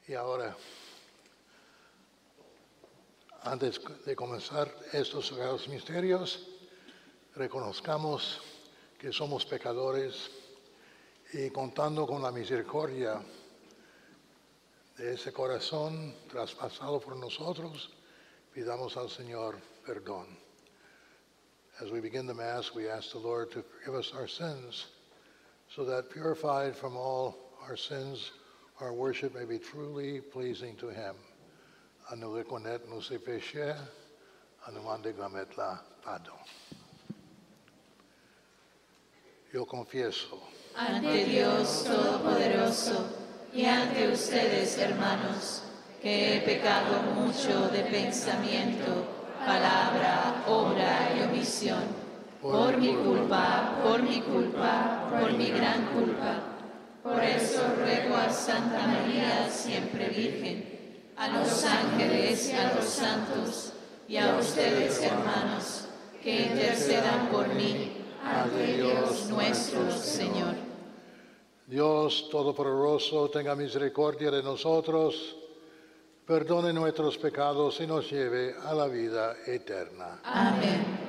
Y ahora, antes de comenzar estos sagrados misterios, reconozcamos que somos pecadores y contando con la misericordia de ese corazón traspasado por nosotros, pidamos al Señor perdón. As we begin the Mass, we ask the Lord to forgive us our sins, so that purified from all our sins, our worship may be truly pleasing to Him. À nous reconnaître nos péchés, à nous demander la pardon. Yo confieso ante Dios Todopoderoso y ante ustedes, hermanos, que he pecado mucho de pensamiento, palabra, obra y omisión, por mi culpa, por mi gran culpa. Por eso ruego a Santa María, siempre Virgen, a los ángeles y a los santos, y a ustedes, hermanos, que intercedan por mí ante Dios nuestro Señor. Dios Todopoderoso, tenga misericordia de nosotros, perdone nuestros pecados y nos lleve a la vida eterna. Amén.